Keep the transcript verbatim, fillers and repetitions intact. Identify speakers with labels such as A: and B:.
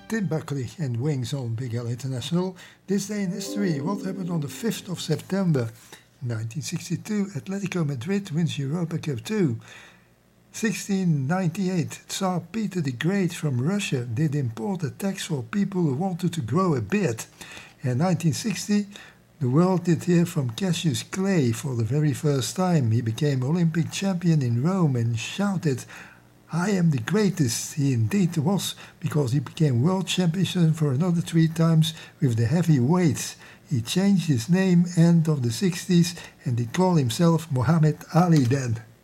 A: Tim Buckley and Wings on Big L International. This day in history, what happened on the fifth of September nineteen sixty-two? Atletico Madrid wins Europa Cup two. sixteen ninety-eight, Tsar Peter the Great from Russia did import a tax for people who wanted to grow a beard. In nineteen sixty, the world did hear from Cassius Clay for the very first time. He became Olympic champion in Rome and shouted, "I am the greatest." He indeed was, because he became world champion for another three times with the heavy weights. He changed his name end of the sixties and he called himself Muhammad Ali then.